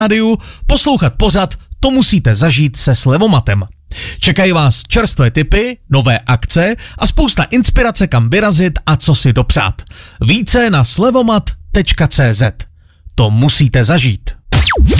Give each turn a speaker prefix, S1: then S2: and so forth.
S1: rádiu, poslouchat pořad To musíte zažít se Slevomatem. Čekají vás čerstvé tipy, nové akce a spousta inspirace, kam vyrazit a co si dopřát. Více na slevomat.cz. To musíte zažít.